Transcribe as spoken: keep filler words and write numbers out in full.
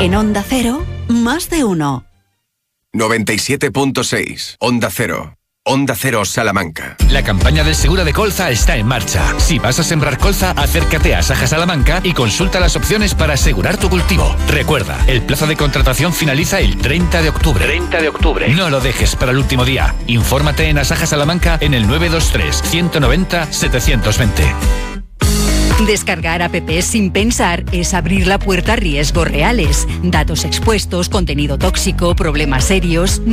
En Onda Cero, más de uno. noventa y siete punto seis. Onda Cero. Onda Cero Salamanca. La campaña del seguro de colza está en marcha. Si vas a sembrar colza, acércate a Saja Salamanca y consulta las opciones para asegurar tu cultivo. Recuerda, el plazo de contratación finaliza el treinta de octubre. treinta de octubre. No lo dejes para el último día. Infórmate en Asaja Salamanca en el nueve dos tres, ciento noventa, setecientos veinte. Descargar apps sin pensar es abrir la puerta a riesgos reales. Datos expuestos, contenido tóxico, problemas serios.